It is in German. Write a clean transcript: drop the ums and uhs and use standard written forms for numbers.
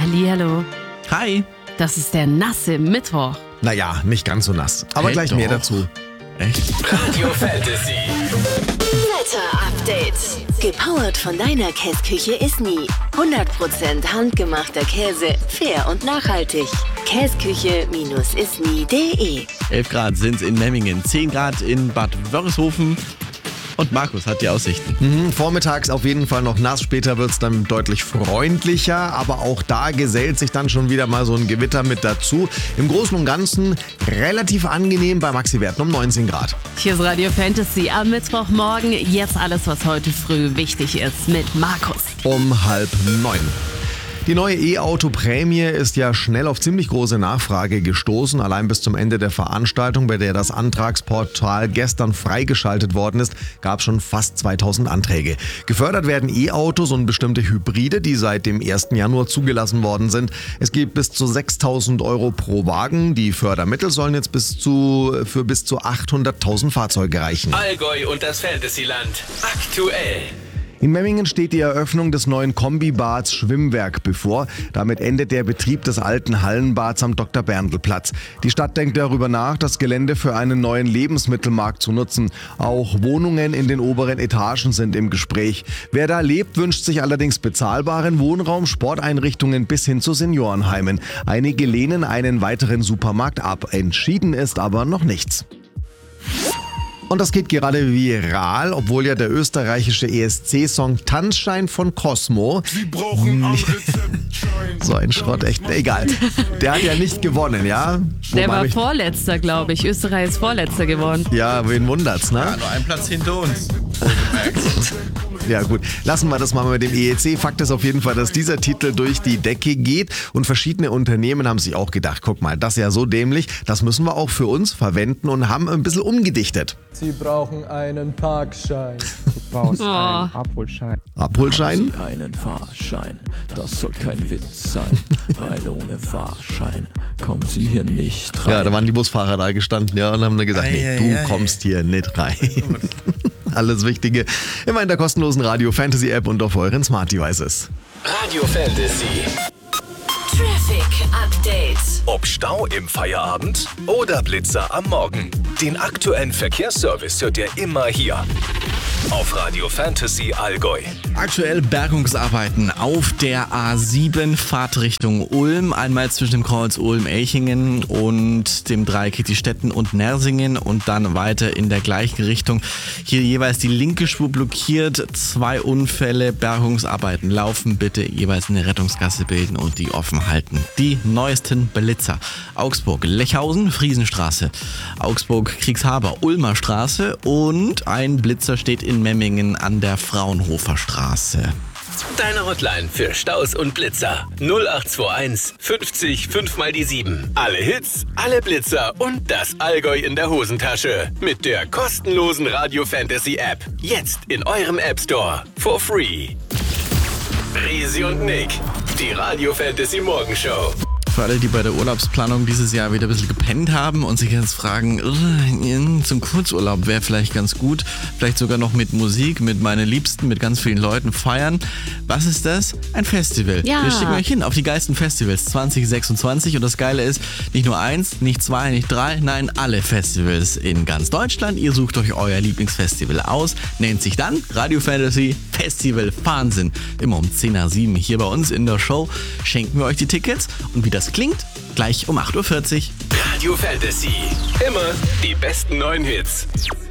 Hallihallo. Hi. Das ist der nasse Mittwoch. Naja, nicht ganz so nass. Aber gleich mehr dazu. Echt? Radio Fantasy. Wetter-Update. Gepowert von deiner Käsküche Isny. 100% handgemachter Käse, fair und nachhaltig. Käsküche-isny.de 11 Grad sind es in Memmingen, 10 Grad in Bad Wörishofen. Und Markus hat die Aussichten. Vormittags auf jeden Fall noch nass, später wird es dann deutlich freundlicher, aber auch da gesellt sich dann schon wieder mal so ein Gewitter mit dazu. Im Großen und Ganzen relativ angenehm bei Maxi-Werten um 19 Grad. Hier ist Radio Fantasy am Mittwochmorgen. Jetzt alles, was heute früh wichtig ist mit Markus. Um 8:30. Die neue E-Auto-Prämie ist ja schnell auf ziemlich große Nachfrage gestoßen. Allein bis zum Ende der Veranstaltung, bei der das Antragsportal gestern freigeschaltet worden ist, gab es schon fast 2000 Anträge. Gefördert werden E-Autos und bestimmte Hybride, die seit dem 1. Januar zugelassen worden sind. Es gibt bis zu 6.000 Euro pro Wagen. Die Fördermittel sollen jetzt für bis zu 800.000 Fahrzeuge reichen. Allgäu und das Fantasyland. Aktuell. In Memmingen steht die Eröffnung des neuen Kombibads Schwimmwerk bevor. Damit endet der Betrieb des alten Hallenbads am Dr.-Berndl-Platz. Die Stadt denkt darüber nach, das Gelände für einen neuen Lebensmittelmarkt zu nutzen. Auch Wohnungen in den oberen Etagen sind im Gespräch. Wer da lebt, wünscht sich allerdings bezahlbaren Wohnraum, Sporteinrichtungen bis hin zu Seniorenheimen. Einige lehnen einen weiteren Supermarkt ab. Entschieden ist aber noch nichts. Und das geht gerade viral, obwohl ja der österreichische ESC-Song Tanzschein von Cosmo, Sie brauchen einen Rezeptschein. so ein Schrott, echt, egal. Der hat ja nicht gewonnen, ja? Der Wobei war Vorletzter, glaube ich. Österreich ist Vorletzter geworden. Ja, wen wundert's, ne? Nur ein Platz hinter uns. Ja gut, lassen wir das mal mit dem EEC. Fakt ist auf jeden Fall, dass dieser Titel durch die Decke geht und verschiedene Unternehmen haben sich auch gedacht, guck mal, das ist ja so dämlich, das müssen wir auch für uns verwenden und haben ein bisschen umgedichtet. Sie brauchen einen Parkschein. Du brauchst Oh. einen Abholschein. Abholschein? Einen Fahrschein, das soll kein Witz sein, weil ohne Fahrschein kommen Sie hier nicht rein. Ja, da waren die Busfahrer da gestanden, ja, und haben dann gesagt, nee, du kommst hier nicht rein. Alles Wichtige immer in der kostenlosen Radio Fantasy App und auf euren Smart Devices. Radio Fantasy. Traffic Update. Ob Stau im Feierabend oder Blitzer am Morgen. Den aktuellen Verkehrsservice hört ihr immer hier. Auf Radio Fantasy Allgäu. Aktuell Bergungsarbeiten auf der A7, Fahrtrichtung Ulm. Einmal zwischen dem Kreuz Ulm-Elchingen und dem Dreieck Kitzstetten und Nersingen und dann weiter in der gleichen Richtung. Hier jeweils die linke Spur blockiert. 2 Unfälle, Bergungsarbeiten laufen. Bitte jeweils eine Rettungsgasse bilden und die offen halten. Die neuesten Blitzer. Augsburg, Lechhausen, Friesenstraße. Augsburg, Kriegshaber, Ulmer Straße und ein Blitzer steht in Memmingen an der Fraunhofer Straße. Deine Hotline für Staus und Blitzer. 0821 50 5 mal die 7. Alle Hits, alle Blitzer und das Allgäu in der Hosentasche. Mit der kostenlosen Radio Fantasy App. Jetzt in eurem App Store. For free. Resi und Nick. Die Radio Fantasy Morgenshow. Für alle, die bei der Urlaubsplanung dieses Jahr wieder ein bisschen gepennt haben und sich jetzt fragen, zum Kurzurlaub wäre vielleicht ganz gut, vielleicht sogar noch mit Musik, mit meinen Liebsten, mit ganz vielen Leuten feiern. Was ist das? Ein Festival. Ja. Wir schicken euch hin auf die geilsten Festivals 2026 und das Geile ist, nicht nur 1, nicht 2, nicht 3, nein, alle Festivals in ganz Deutschland. Ihr sucht euch euer Lieblingsfestival aus, nennt sich dann Radio Fantasy Festival Wahnsinn. Immer um 10 nach 7 hier bei uns in der Show schenken wir euch die Tickets und wie das klingt, gleich um 8:40 Uhr. Radio Fantasy. Immer die besten neuen Hits.